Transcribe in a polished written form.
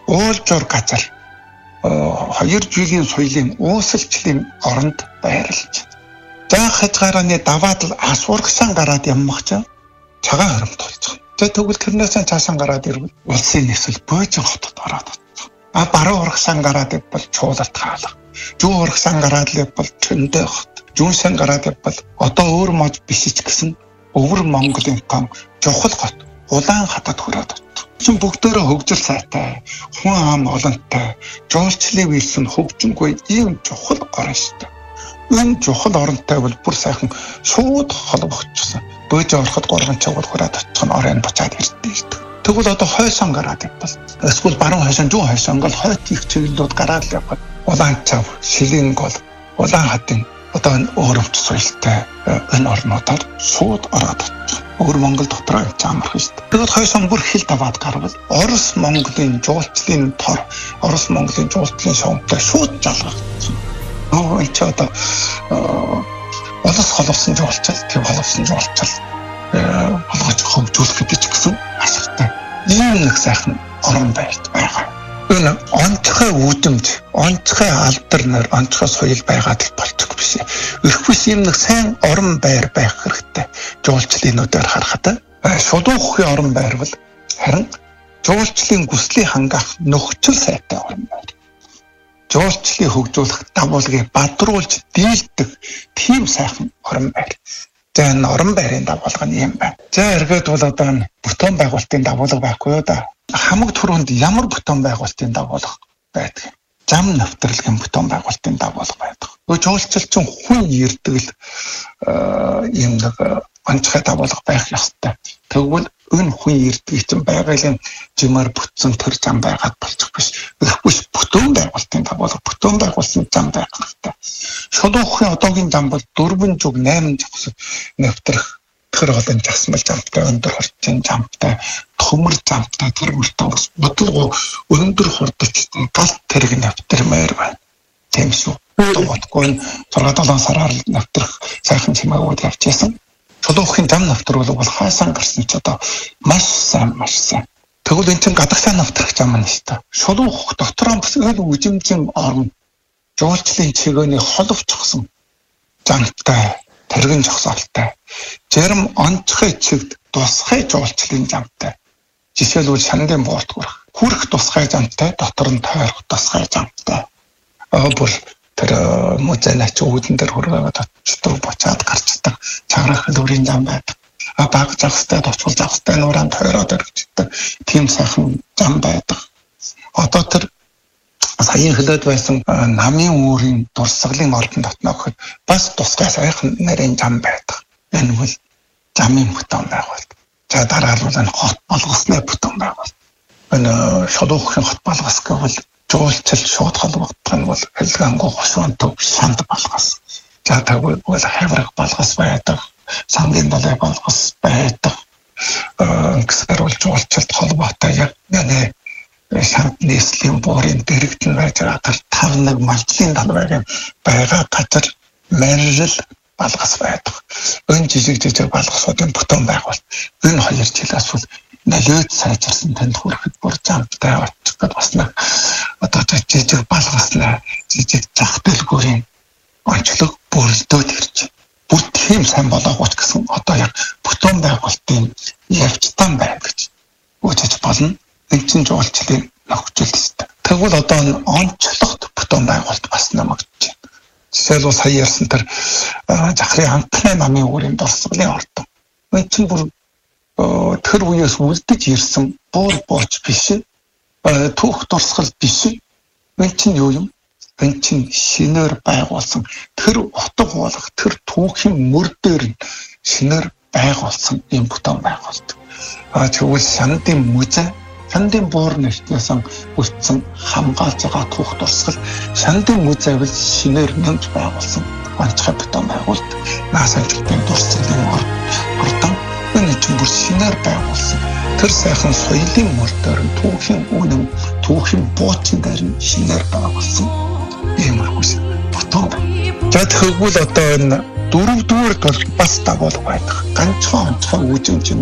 уулжуур газар 2 жилийн соёлын уусалчлалын оронд байрлаж. За хязгаарны даваад л асуургасан гараад яммах ч цагаан хоримт болж байгаа. Тэгвэл тэрнээс цаашаа гараад ирвэл улсын нийслэл Бөөжин хотод ороод байна. Баруун урагсан гараад бол Чуулалт хаалга. Зүүн урагсан гараад бол Чөндөө хот. Зүүнсэн гараад бол одоо өөр мод биш ч гэсэн өвөр Монголын том чухал хот Улаан хатад хүрээд байна. Чин бүгдээрээ хөгжил сайтай, хүн ам олонтой, жуулчлалыг үйлсэн хөгжингүй ийм чухал орон шүү дээ. Энэ чухал оронтой бол бүр сайхан шууд холбогдчихсан. Бөөжин ороход 3 цагаар хүрээд очих нь оройн буцаад ирдээ шүү дээ. Тэгвэл одоо хойсон гараад явбал эсвэл баруун хойсон, зүүн хойсон гол хойт их чиглэлүүд гараад л явбал Улаан цав, Шилэн гол, Улаан хатын одоо энэ өөрөвч соёлтой энэ орнуудаар шууд ороод очих. Өөр Монгол дотроо амарх шүү дээ. Тэгвэл хойсон бүр хил даваад гарвал Орос Монголын жуулчлалын тор, Орос Монголын жуулчлалын шоунтай шууд жалгагдсан. Энэ ч одоо олос холовсон жуулчил, тийм холовсон жуулчил болгож хөгжүүлэх гэдэг ч гэсэн ашигтай. Ийм нэг сайхан орон байгаа. Энэ онцгой үүдэмж, онцгой алдар нар, онцгой соёл байгаад л болчих биш. Өрхвс ийм нэг сайн орон байр байх хэрэгтэй. Жуулчлалынуудаар харахад шулуухын орон байр бол харин жуулчлалын хүслийг хангах нөхцөл сайтай орон байр. Жуулчлалыг хөгжүүлэх дагуулгыг бадруулж дийлдэг тийм сайхан орон байр. За энэ орон байрын дагуулга нь юм байна. За эргээд бол одоо бүтээн байгуулалтын дагуулга байхгүй юу да. Хамаг түрүүнд ямар бүтээн байгуулалтын дагуулга байдаг. Зам навтарлын бүтээн байгуулалтын дагуулга байдаг. Жуулчлал чинь хүн ирдэг л юм нэг онцгой дагуулга байх ёстой. Тэгвэл энэ хүн ирдэг чинь байгалийн жимээр бүтсэн тэр зам байгаад болчих биш. Өрхвс бүтээн байгуулалтын дагуулга, бүтээн байгуулсан зам байх хэрэгтэй. Шулуухын одоогийн зам бол 4 жиг 8 жигс навтрах тэр олон засмал замтай, өндөр хорцын замтай, төмөр замтай, тэр мөртөс бодлого өндөр хурдтай галт тэрэг навтармаар байна. Тийм шүү. Тогтгоо 6-7 сараар навтрах сайхан чимээгүүд явчихсан. Шулуухын зам навтар бол хаасан гарсан ч одоо маш сайн. Тэгвэл энэ чинь гадагшаа навтрах зам нь шүү дээ. Шулуух дотроо бас өл үжимжин орон жуулчлалын чигөөний холовчсон замтай, тэрэгэн жогсоолтой. Зарим онцгой чигт тусгай жуулчлалын замтай. Жишээлбэл Шандын буурт хүрх тусгай замтай, дотор нь тойрох тусгай замтай. Бүр тэр музейнач үүдэн дээр хүрээд очдог буцаад гарчдаг чанарах дөрийн зам байдаг. Баг загстай, товчгол загстай нууран тойроод ирчихдэг. Тийм сайхан зам байдаг. Одоо тэр саяын хэлээд байсан намын өөрийн дурсгалын ордон дотноо гэхэд бас тусгай сайхан нарийн зам байдаг. Энэ бол замын бүтээн байгуулалт. За дараа нь энэ хот болгосны бүтээн байгуулалт. Энэ шулуухын хот болгос гэвэл жуулчил шууд холбогдох нь бол хэлгангу хошуун төв шанд болгос. За тэгвэл хавраг болгос байдаг. Сангийн далай болгос байдаг. Гэсээр бол жуулчилт холбоотой яг нэг шанд нийслэлийн буурын дэрэгдэн байж байгаа 5-1 малчлын талбайг байгаа газар мэржил балгас байдаг. Энэ жижиг балгасуудын бүтээн байгуулалт. Энэ 2 жилээс бол нөлөөд сайжирсан тэнд хүрэхэд бүр замтай очих гээд бас нэг одоо жижиг балгасна жижиг зах дэлгүүрийн онцлог бүрдөөд ирж. Бүр тийм сайн болоогүй гэсэн одоо яг бүтээн байгуулалтын явцтай байна гэж үзэж болно. Энэ чинь жуулчлалын нөхцөл төстэй. Тэгвэл одоо онцлогт бүтээн байгуулалт бас нэмэгдэж байна. Жишээлбэл сая ярьсан тэр Захрын анхны намын өөрийн дурсгалын ордон. Энэ чинь бүр тэр үеэс үлдэж ирсэн буур бууч биш. Түүх дурсгал биш. Энэ чинь юу юм? Энэ чинь шинээр байгуулсан тэр утга болох тэр түүхийн мөр дээр шинээр байгуулсан юм бүтээн байгуулалт. Тэгвэл Шандын музей, Шандын буур нэртнээсэн үлдсэн хамгаалж байгаа түүх дурсгал Шандын музей бол шинээр нэмж байгуулсан онцгой бүтээн байгуулалт. Наасан төлөвийн дурсгалын ордон энэ чинь бүр шинээр байгуулсан тэр сайхан соёлын мөр дээр түүхийн үнэн, түүхийн буучин дээр шинээр байгуулсан ийм хүс бүтээн. За тэгвэл одоо энэ 4-р бол бас дагуулга байдаг. Ганцхан онцгой үжимж